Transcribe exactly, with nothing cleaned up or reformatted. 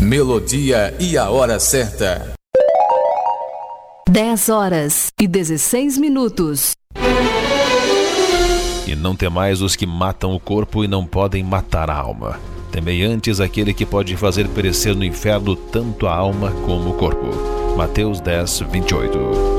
melodia e a hora certa. dez horas e dezesseis minutos. E não temais os que matam o corpo e não podem matar a alma. Temei antes aquele que pode fazer perecer no inferno tanto a alma como o corpo. Mateus dez, vinte e oito.